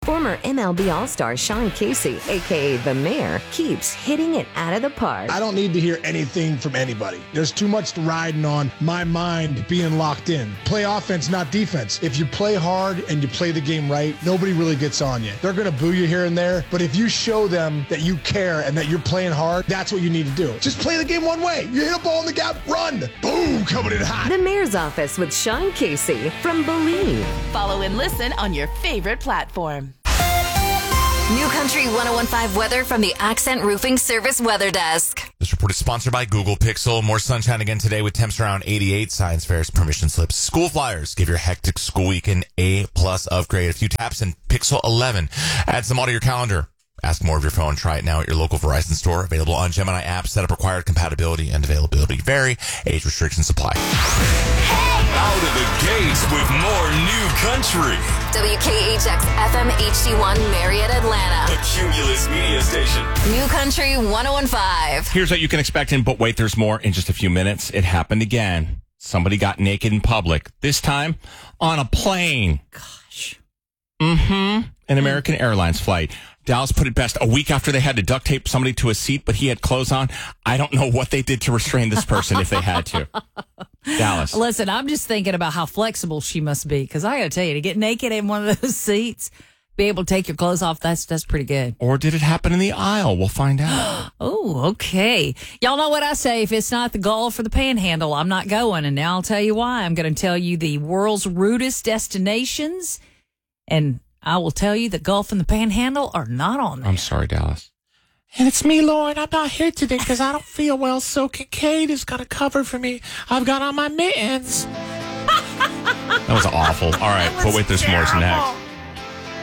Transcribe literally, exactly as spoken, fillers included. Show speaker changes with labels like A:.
A: Former M L B All-Star Sean Casey, a k a. The Mayor, keeps hitting it out of the park.
B: I don't need to hear anything from anybody. There's too much riding on my mind being locked in. Play offense, not defense. If you play hard and you play the game right, nobody really gets on you. They're going to boo you here and there, but if you show them that you care and that you're playing hard, that's what you need to do. Just play the game one way. You hit a ball in the gap, run. Boom, coming in hot.
A: The Mayor's Office with Sean Casey from Believe.
C: Follow and listen on your favorite platform.
D: New Country one oh one point five weather from the Accent Roofing Service Weather Desk.
E: This report is sponsored by Google Pixel. More sunshine again today with temps around eighty-eight. Science fairs, permission slips, school flyers. Give your hectic school week an A-plus upgrade. A few taps in Pixel eleven. Add some to your calendar. Ask more of your phone. Try it now at your local Verizon store. Available on Gemini app. Setup required. Compatibility and availability vary. Age restrictions apply.
F: Out of the gates with more New Country.
D: W K H X F M H D one Marietta, Atlanta.
F: The Cumulus Media Station.
D: New Country one oh one point five.
G: Here's what you can expect in, but wait, there's more in just a few minutes. It happened again. Somebody got naked in public. This time on a plane.
H: Gosh.
G: Mm-hmm. An American Airlines flight. Dallas put it best. A week after they had to duct tape somebody to a seat, but he had clothes on. I don't know what they did to restrain this person if they had to. Dallas.
H: Listen, I'm just thinking about how flexible she must be, because I got to tell you, to get naked in one of those seats, be able to take your clothes off, that's that's pretty good.
G: Or did it happen in the aisle? We'll find out.
H: Oh, okay. Y'all know what I say. If it's not the Gulf or the Panhandle, I'm not going. And now I'll tell you why. I'm going to tell you the world's rudest destinations, and I will tell you the Gulf and the Panhandle are not on there.
G: I'm sorry, Dallas.
I: And it's me, Lauren. I'm not here today because I don't feel well, so Kincaid has got a cover for me. I've got on my mittens.
G: That was awful. All right, but wait, there's more next.